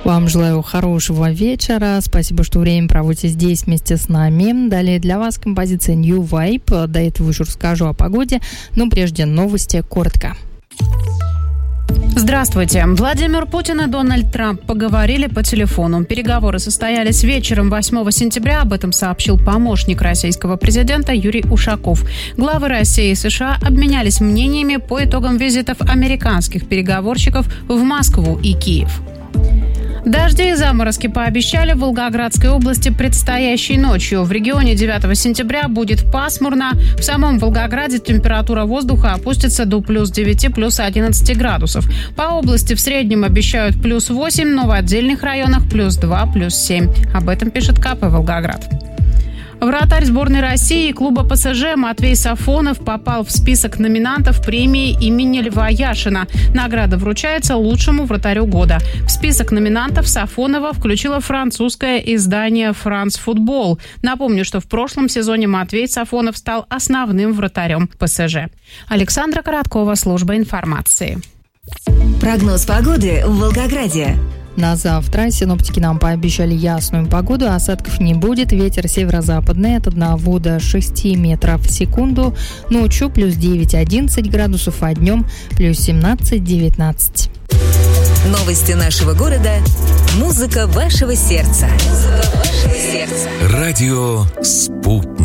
Вам желаю хорошего вечера. Спасибо, что время проводите здесь вместе с нами. Далее для вас композиция New Vibe. До этого еще расскажу о погоде. Но прежде новости коротко. Здравствуйте. Владимир Путин и Дональд Трамп поговорили по телефону. Переговоры состоялись вечером 8 сентября. Об этом сообщил помощник российского президента Юрий Ушаков. Главы России и США обменялись мнениями по итогам визитов американских переговорщиков в Москву и Киев. Дожди и заморозки пообещали в Волгоградской области предстоящей ночью. В регионе 9 сентября будет пасмурно. В самом Волгограде температура воздуха опустится до плюс 9, плюс 11 градусов. По области в среднем обещают плюс 8, но в отдельных районах плюс 2, плюс 7. Об этом пишет КП «Волгоград». Вратарь сборной России и клуба ПСЖ Матвей Сафонов попал в список номинантов премии имени Льва Яшина. Награда вручается лучшему вратарю года. В список номинантов Сафонова включило французское издание «France Football». Напомню, что в прошлом сезоне Матвей Сафонов стал основным вратарем ПСЖ. Александра Короткова, служба информации. Прогноз погоды в Волгограде. На завтра синоптики нам пообещали ясную погоду, осадков не будет, ветер северо-западный от 1 до 6 метров в секунду, ночью плюс 9-11 градусов, а днем плюс 17-19. Новости нашего города. Музыка вашего сердца. Радио «Спутник».